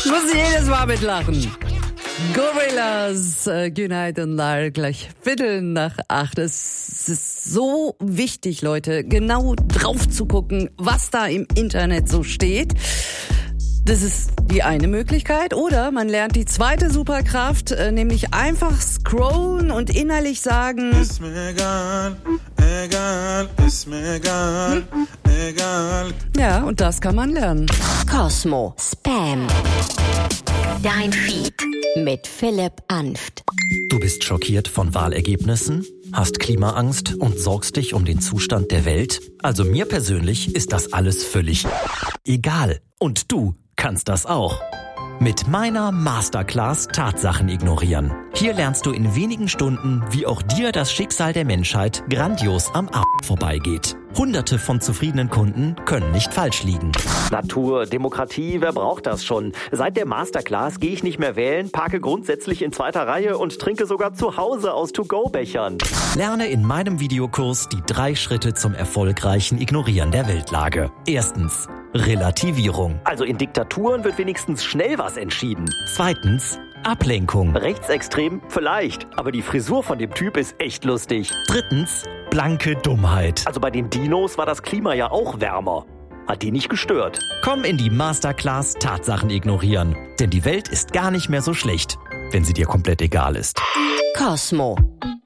muss jedes Mal mitlachen. Gorillas, Günaydın gleich 7:15. Es ist so wichtig, Leute, genau drauf zu gucken, was da im Internet so steht. Das ist die eine Möglichkeit. Oder man lernt die zweite Superkraft, nämlich einfach scrollen und innerlich sagen: Ist mir egal, egal, ist mir egal, egal. Ja, und das kann man lernen. Cosmo Spam. Dein Feed mit Philipp Anft. Du bist schockiert von Wahlergebnissen, hast Klimaangst und sorgst dich um den Zustand der Welt? Also mir persönlich ist das alles völlig egal. Und du kannst das auch. Mit meiner Masterclass Tatsachen ignorieren. Hier lernst du in wenigen Stunden, wie auch dir das Schicksal der Menschheit grandios am Arsch vorbeigeht. Hunderte von zufriedenen Kunden können nicht falsch liegen. Natur, Demokratie, wer braucht das schon? Seit der Masterclass gehe ich nicht mehr wählen, parke grundsätzlich in zweiter Reihe und trinke sogar zu Hause aus To-Go-Bechern. Lerne in meinem Videokurs die 3 Schritte zum erfolgreichen Ignorieren der Weltlage. Erstens: Relativierung. Also in Diktaturen wird wenigstens schnell was entschieden. Zweitens: Ablenkung. Rechtsextrem? Vielleicht. Aber die Frisur von dem Typ ist echt lustig. Drittens: blanke Dummheit. Also bei den Dinos war das Klima ja auch wärmer. Hat die nicht gestört. Komm in die Masterclass Tatsachen ignorieren. Denn die Welt ist gar nicht mehr so schlecht, wenn sie dir komplett egal ist. Cosmo.